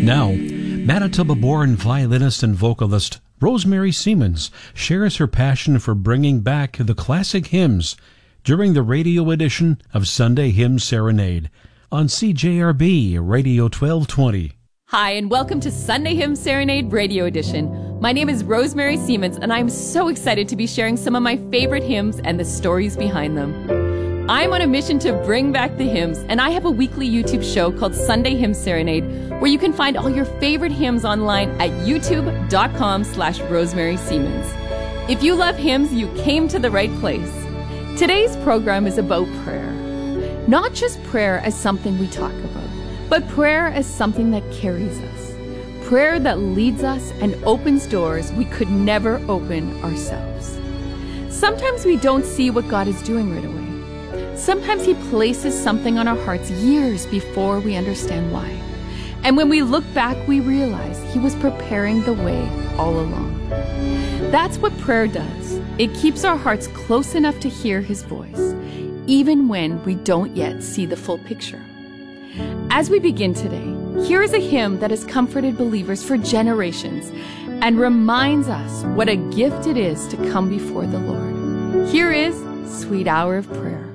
Now, Manitoba-born violinist and vocalist Rosemary Siemens shares her passion for bringing back the classic hymns during the radio edition of Sunday Hymn Serenade on CJRB Radio 1220. Hi, and welcome to Sunday Hymn Serenade Radio Edition. My name is Rosemary Siemens, and I'm so excited to be sharing some of my favorite hymns and the stories behind them. I'm on a mission to bring back the hymns, and I have a weekly YouTube show called Sunday Hymn Serenade, where you can find all your favorite hymns online at youtube.com/Rosemary Siemens. If you love hymns, you came to the right place. Today's program is about prayer. Not just prayer as something we talk about, but prayer as something that carries us. Prayer that leads us and opens doors we could never open ourselves. Sometimes we don't see what God is doing right away. Sometimes He places something on our hearts years before we understand why. And when we look back, we realize He was preparing the way all along. That's what prayer does. It keeps our hearts close enough to hear His voice, even when we don't yet see the full picture. As we begin today, here is a hymn that has comforted believers for generations and reminds us what a gift it is to come before the Lord. Here is Sweet Hour of Prayer.